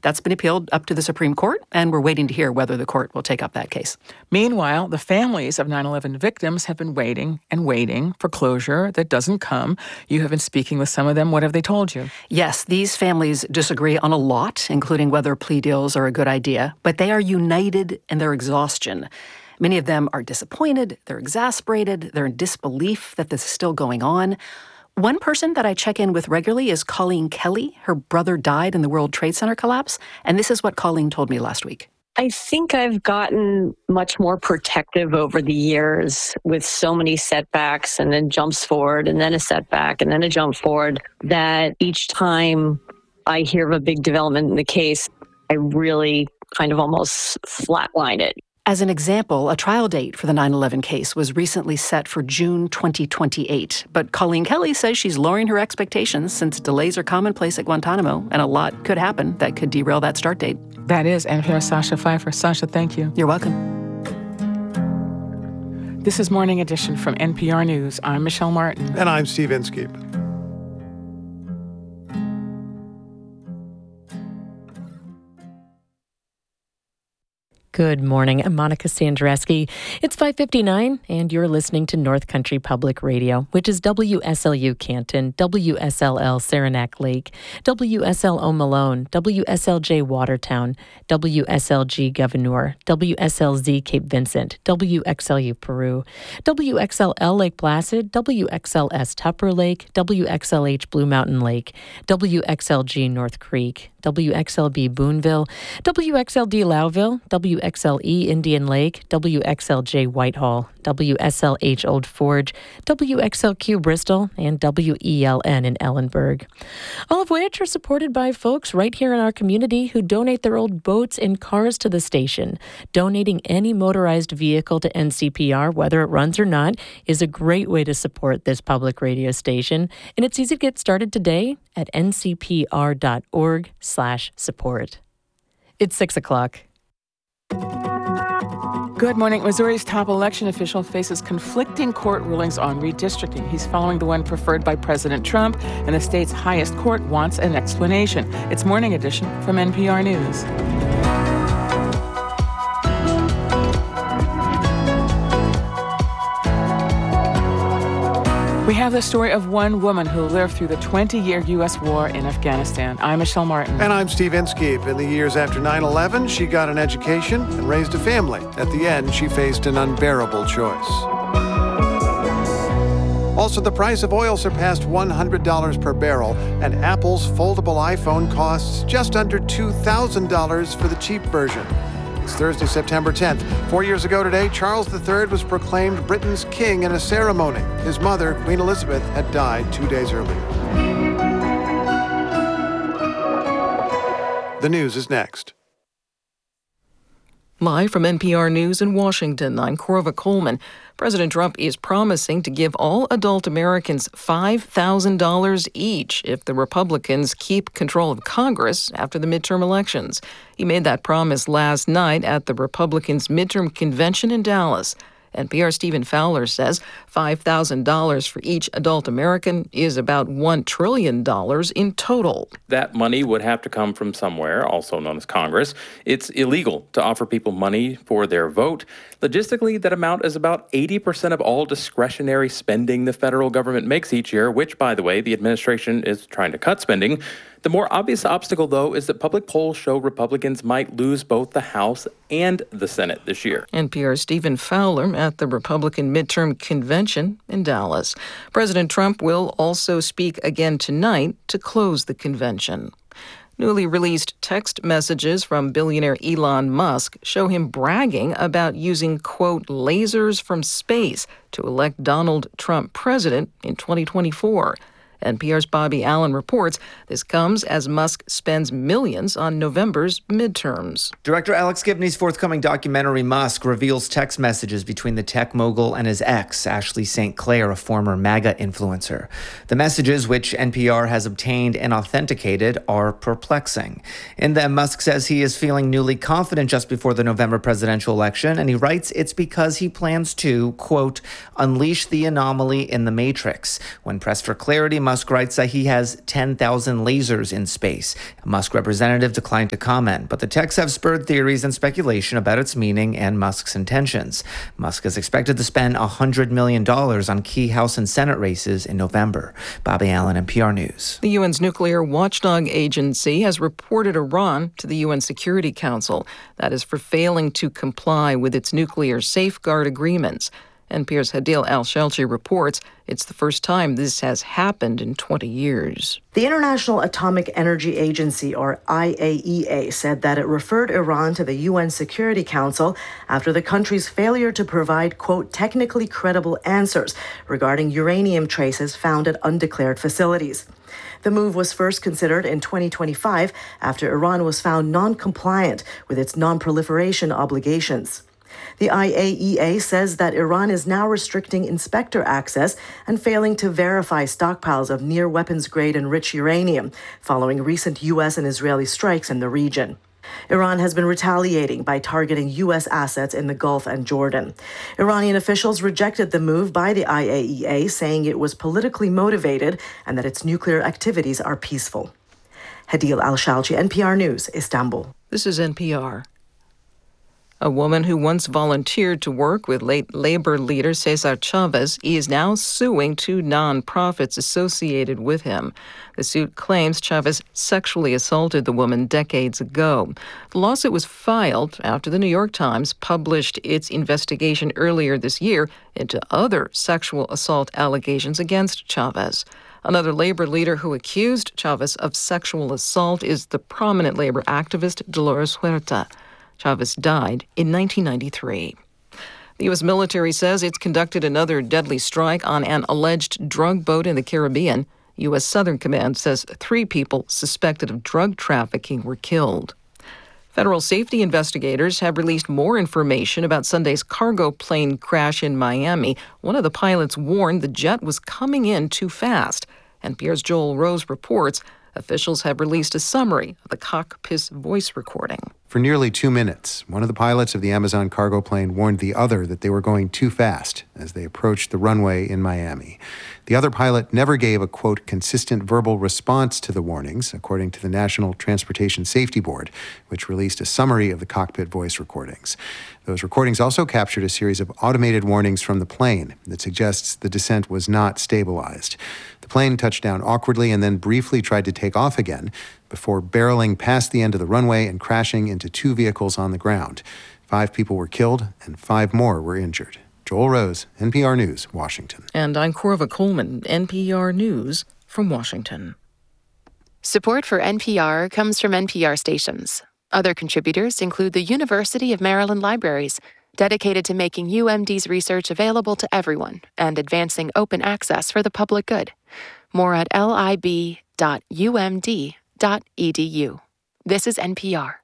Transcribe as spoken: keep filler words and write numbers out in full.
That's been appealed up to the Supreme Court, and we're waiting to hear whether the court will take up that case. Meanwhile, the families of nine eleven victims have been waiting and waiting for closure that doesn't come. You have been speaking with some of them. What have they told you? Yes, these families disagree on a lot, including whether plea deals are a good idea, but they are united in their exhaustion. Many of them are disappointed, they're exasperated, they're in disbelief that this is still going on. One person that I check in with regularly is Colleen Kelly. Her brother died in the World Trade Center collapse, and this is what Colleen told me last week. I think I've gotten much more protective over the years with so many setbacks and then jumps forward and then a setback and then a jump forward, that each time I hear of a big development in the case, I really kind of almost flatline it. As an example, a trial date for the nine eleven case was recently set for June twenty twenty-eight. But Colleen Kelly says she's lowering her expectations since delays are commonplace at Guantanamo, and a lot could happen that could derail that start date. That is N P R's Sasha Pfeiffer. Sasha, thank you. You're welcome. This is Morning Edition from N P R News. I'm Michelle Martin. And I'm Steve Inskeep. Good morning. I'm Monica Sandreski. It's five fifty-nine, and you're listening to North Country Public Radio, which is W S L U Canton, W S L L Saranac Lake, W S L O'Malone, W S L J Watertown, W S L G Gouverneur, W S L Z Cape Vincent, W X L U Peru, W X L L Lake Placid, W X L S Tupper Lake, W X L H Blue Mountain Lake, W X L G North Creek, W X L B Boonville, W X L D Lowville, W X L E Indian Lake, W X L J Whitehall, W S L H Old Forge, W X L Q Bristol, and W E L N in Ellenburg. All of which are supported by folks right here in our community who donate their old boats and cars to the station. Donating any motorized vehicle to N C P R, whether it runs or not, is a great way to support this public radio station, and it's easy to get started today at n c p r dot org slash support. It's six o'clock. Good morning. Missouri's top election official faces conflicting court rulings on redistricting. He's following the one preferred by President Trump, and the state's highest court wants an explanation. It's Morning Edition from N P R News. We have the story of one woman who lived through the twenty-year U S war in Afghanistan. I'm Michelle Martin. And I'm Steve Inskeep. In the years after nine eleven, she got an education and raised a family. At the end, she faced an unbearable choice. Also, the price of oil surpassed one hundred dollars per barrel, and Apple's foldable iPhone costs just under two thousand dollars for the cheap version. It's Thursday, September tenth. Four years ago today, Charles the Third was proclaimed Britain's king in a ceremony. His mother, Queen Elizabeth, had died two days earlier. The news is next. Live from N P R News in Washington, I'm Corva Coleman. President Trump is promising to give all adult Americans five thousand dollars each if the Republicans keep control of Congress after the midterm elections. He made that promise last night at the Republicans' midterm convention in Dallas. N P R's Stephen Fowler says five thousand dollars for each adult American is about one trillion dollars in total. That money would have to come from somewhere, also known as Congress. It's illegal to offer people money for their vote. Logistically, that amount is about eighty percent of all discretionary spending the federal government makes each year, which, by the way, the administration is trying to cut spending. The more obvious obstacle, though, is that public polls show Republicans might lose both the House and the Senate this year. N P R's Stephen Fowler at the Republican midterm convention in Dallas. President Trump will also speak again tonight to close the convention. Newly released text messages from billionaire Elon Musk show him bragging about using, quote, lasers from space to elect Donald Trump president in twenty twenty-four. N P R's Bobby Allen reports this comes as Musk spends millions on November's midterms. Director Alex Gibney's forthcoming documentary, Musk, reveals text messages between the tech mogul and his ex, Ashley Saint Clair, a former MAGA influencer. The messages, which N P R has obtained and authenticated, are perplexing. In them, Musk says he is feeling newly confident just before the November presidential election, and he writes it's because he plans to, quote, unleash the anomaly in the matrix. When pressed for clarity, Musk Musk writes that he has ten thousand lasers in space. A Musk representative declined to comment, but the texts have spurred theories and speculation about its meaning and Musk's intentions. Musk is expected to spend one hundred million dollars on key House and Senate races in November. Bobby Allen, N P R News. The U N's nuclear watchdog agency has reported Iran to the U N Security Council. That is for failing to comply with its nuclear safeguard agreements. N P R's Hadil Al-Shalchi reports it's the first time this has happened in twenty years. The International Atomic Energy Agency, or I A E A, said that it referred Iran to the U N Security Council after the country's failure to provide, quote, technically credible answers regarding uranium traces found at undeclared facilities. The move was first considered in twenty twenty-five after Iran was found non-compliant with its non-proliferation obligations. The I A E A says that Iran is now restricting inspector access and failing to verify stockpiles of near weapons-grade enriched uranium following recent U S and Israeli strikes in the region. Iran has been retaliating by targeting U S assets in the Gulf and Jordan. Iranian officials rejected the move by the I A E A, saying it was politically motivated and that its nuclear activities are peaceful. Hadil Al-Shalchi, N P R News, Istanbul. This is N P R. A woman who once volunteered to work with late labor leader Cesar Chavez is now suing two nonprofits associated with him. The suit claims Chavez sexually assaulted the woman decades ago. The lawsuit was filed after the New York Times published its investigation earlier this year into other sexual assault allegations against Chavez. Another labor leader who accused Chavez of sexual assault is the prominent labor activist Dolores Huerta. Chavez died in nineteen ninety-three. The U S military says it's conducted another deadly strike on an alleged drug boat in the Caribbean. U S Southern Command says three people suspected of drug trafficking were killed. Federal safety investigators have released more information about Sunday's cargo plane crash in Miami. One of the pilots warned the jet was coming in too fast. N P R's Joel Rose reports officials have released a summary of the cockpit voice recording. For nearly two minutes, one of the pilots of the Amazon cargo plane warned the other that they were going too fast as they approached the runway in Miami. The other pilot never gave a, quote, consistent verbal response to the warnings, according to the National Transportation Safety Board, which released a summary of the cockpit voice recordings. Those recordings also captured a series of automated warnings from the plane that suggests the descent was not stabilized. The plane touched down awkwardly and then briefly tried to take off again before barreling past the end of the runway and crashing into two vehicles on the ground. Five people were killed and five more were injured. Joel Rose, N P R News, Washington. And I'm Corva Coleman, N P R News from Washington. Support for N P R comes from N P R stations. Other contributors include the University of Maryland Libraries, dedicated to making U M D's research available to everyone and advancing open access for the public good. More at lib dot u m d dot e d u. This is N P R.